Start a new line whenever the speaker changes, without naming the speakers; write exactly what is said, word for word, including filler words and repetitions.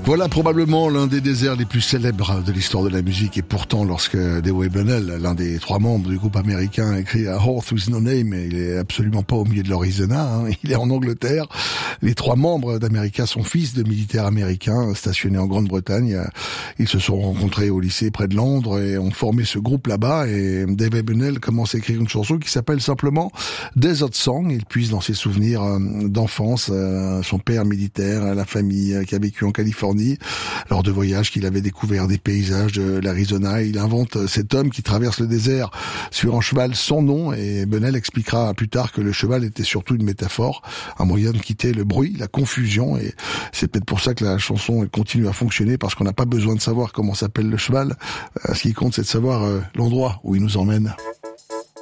Voilà probablement l'un des déserts les plus célèbres de l'histoire de la musique, et pourtant lorsque Dewey Bunnell, l'un des trois membres du groupe américain, écrit A Horse with No Name, il est absolument pas au milieu de l'Arizona, hein. Il est en Angleterre. Les trois membres d'America sont fils de militaires américains stationnés en Grande-Bretagne. Ils se sont rencontrés au lycée près de Londres et ont formé ce groupe là-bas, et Dewey Bunnell commence à écrire une chanson qui s'appelle simplement Desert Song. Il puise dans ses souvenirs d'enfance, son père militaire, la famille qui a vécu en Californie, lors de voyages qu'il avait découvert des paysages de l'Arizona. Il invente cet homme qui traverse le désert sur un cheval sans nom, et Bunnell expliquera plus tard que le cheval était surtout une métaphore, un moyen de quitter le bruit, la confusion, et c'est peut-être pour ça que la chanson elle continue à fonctionner, parce qu'on n'a pas besoin de savoir comment s'appelle le cheval. Ce qui compte, c'est de savoir l'endroit où il nous emmène.